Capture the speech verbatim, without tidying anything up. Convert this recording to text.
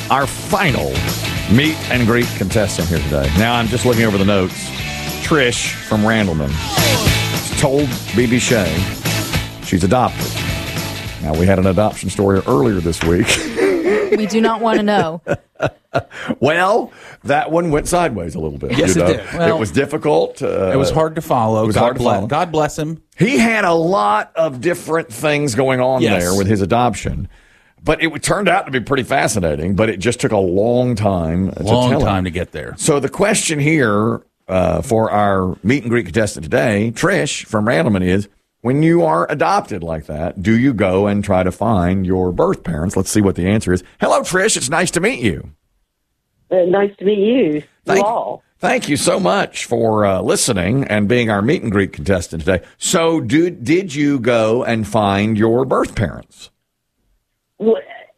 our final meet and greet contestant here today. Now, I'm just looking over the notes. Trish from Randleman told B B Shea she's adopted. Now, we had an adoption story earlier this week. We do not want to know. Well, that one went sideways a little bit. Yes, you know? it did. Well, it was difficult. Uh, it was hard to follow. It was God hard to bless, follow. God bless him. He had a lot of different things going on Yes. there with his adoption. But it turned out to be pretty fascinating, but it just took a long time to Long tell time it. to get there. So the question here uh, for our meet and greet contestant today, Trish from Randleman, is, when you are adopted like that, do you go and try to find your birth parents? Let's see what the answer is. Hello, Trish. It's nice to meet you. Uh, nice to meet you. Thank, you all. thank you so much for uh, listening and being our meet and greet contestant today. So do, did you go and find your birth parents? Well,